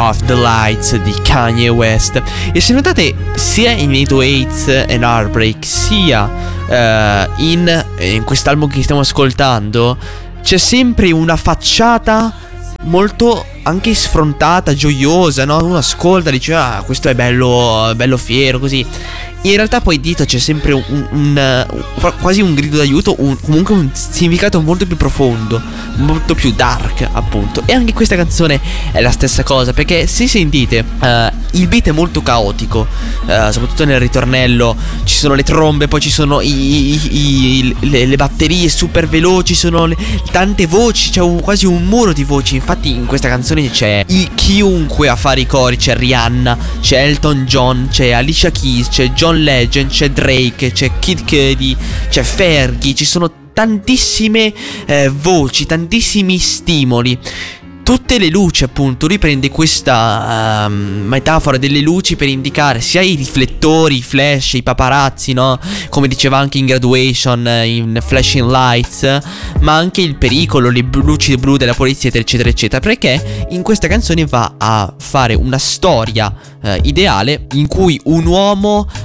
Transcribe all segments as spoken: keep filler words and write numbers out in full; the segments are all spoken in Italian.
of the Lights di Kanye West. E se notate, sia in eight oh eight and Heartbreak sia uh, in, in quest'album che stiamo ascoltando, c'è sempre una facciata molto anche sfrontata, gioiosa, no? Uno ascolta e dice ah, questo è bello, bello fiero, così. In realtà poi dietro c'è sempre un, un, un, un quasi un grido d'aiuto, un, comunque un significato molto più profondo, molto più dark, appunto. E anche questa canzone è la stessa cosa, perché se sentite uh, il beat è molto caotico, uh, soprattutto nel ritornello ci sono le trombe, poi ci sono i, i, i, le, le batterie super veloci, sono le, tante voci, c'è un, quasi un muro di voci. Infatti in questa canzone c'è il chiunque a fare i cori, c'è Rihanna, c'è Elton John, c'è Alicia Keys, c'è John Legend, c'è Drake, c'è Kid Cudi, c'è Fergie, ci sono tantissime eh, voci, tantissimi stimoli. Tutte le luci, appunto, riprende questa uh, metafora delle luci per indicare sia i riflettori, i flash, i paparazzi, no? Come diceva anche in Graduation, in Flashing Lights, ma anche il pericolo, le luci blu della polizia, eccetera, eccetera. Perché in questa canzone va a fare una storia uh, ideale in cui un uomo, uh,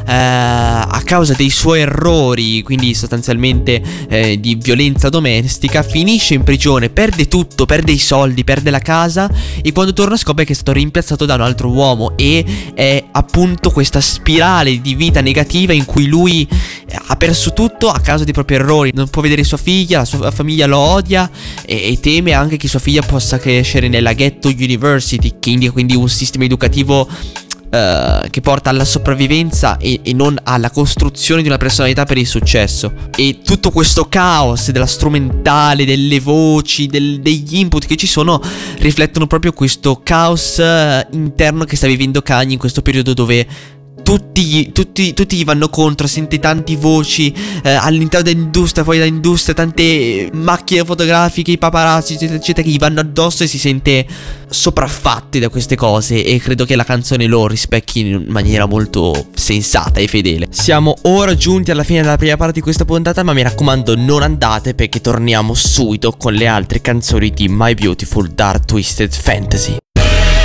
a causa dei suoi errori, quindi sostanzialmente uh, di violenza domestica, finisce in prigione, perde tutto, perde i soldi, perde la casa, e quando torna scopre che è stato rimpiazzato da un altro uomo, e è appunto questa spirale di vita negativa in cui lui ha perso tutto a causa dei propri errori. Non può vedere sua figlia, la sua famiglia lo odia, e, e teme anche che sua figlia possa crescere nella ghetto university, che indica quindi un sistema educativo Uh, che porta alla sopravvivenza e, e non alla costruzione di una personalità per il successo. E tutto questo caos della strumentale, delle voci, del, degli input che ci sono, riflettono proprio questo caos uh, interno che sta vivendo Kanye in questo periodo, dove Tutti, tutti, tutti gli vanno contro, sente tante voci eh, all'interno dell'industria, fuori dall'industria, tante macchine fotografiche, i paparazzi, eccetera, eccetera, che gli vanno addosso, e si sente sopraffatti da queste cose. E credo che la canzone lo rispecchi in maniera molto sensata e fedele. Siamo ora giunti alla fine della prima parte di questa puntata, ma mi raccomando non andate, perché torniamo subito con le altre canzoni di My Beautiful Dark Twisted Fantasy.